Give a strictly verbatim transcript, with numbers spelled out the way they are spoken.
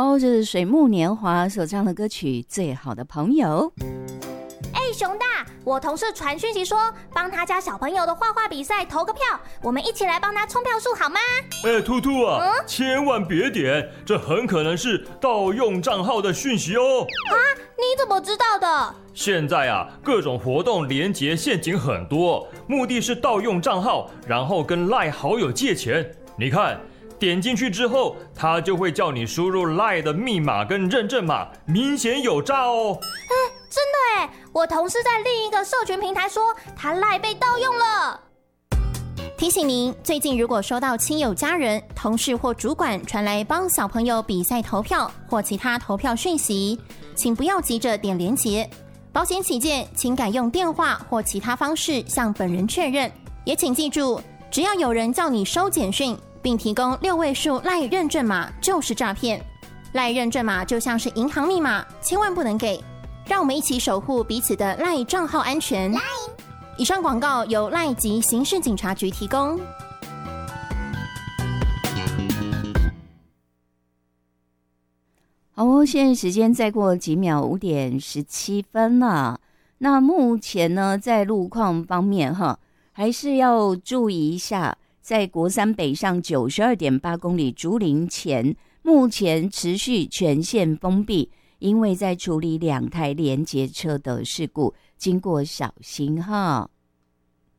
哦，这是水木年华所唱的歌曲《最好的朋友》。 哎，熊大，我同事传讯息说，帮他家小朋友的画画比赛投个票，我们一起来帮他冲票数好吗？ 哎，兔兔啊、 嗯， 千万别点，这很可能是盗用账号的讯息哦。 啊，你怎么知道的？ 现在啊，各种活动连结陷阱很多，目的是盗用账号，然后跟 LINE 好友借钱。你看，点进去之后，他就会叫你输入 LINE 的密码跟认证码，明显有诈哦。 哎，真的哎，我同事在另一个社群平台说，他 LINE 被盗用了。 提醒您，最近如果收到亲友、家人、同事或主管传来帮小朋友比赛投票或其他投票讯息，请不要急着点连结。保险起见，请改用电话或其他方式向本人确认。也请记住，只要有人叫你收简讯，并提供六位数 LINE 认证码，就是诈骗。LINE 认证码就像是银行密码，千万不能给。让我们一起守护彼此的 LINE 账号安全。以上广告由 LINE 及刑事警察局提供。 好哦，现在时间再过几秒，五点十七分了。那目前呢，在路况方面哈，还是要注意一下，在国三北上九十二点八公里竹林前，目前持续全线封闭，因为在处理两台连结车的事故，经过小心哈。